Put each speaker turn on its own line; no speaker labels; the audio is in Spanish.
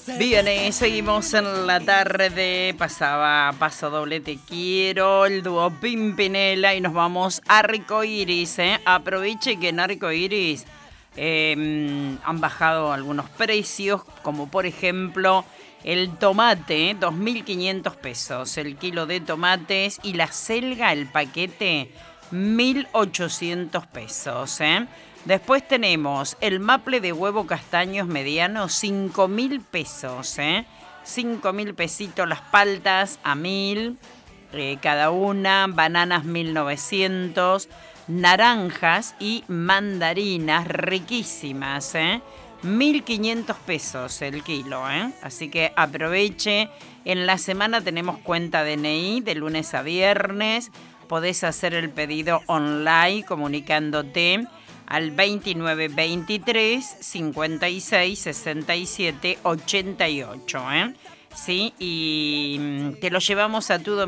Bien, seguimos en la tarde. Paso doble te quiero, el dúo Pimpinela y nos vamos a Arcoiris. Aproveche que en Arcoiris han bajado algunos precios, como por ejemplo el tomate, 2.500 pesos el kilo de tomates, y la selga, el paquete, 1.800 pesos. Después tenemos el maple de huevo castaños mediano, 5.000 pesos. 5.000 pesitos las paltas a 1.000 cada una, bananas 1.900, naranjas y mandarinas riquísimas, 1.500 pesos el kilo, Así que aproveche. En la semana tenemos cuenta DNI de lunes a viernes. Podés hacer el pedido online comunicándote al 2923 56 67 88, ¿sí? Y te lo llevamos a tu domicilio.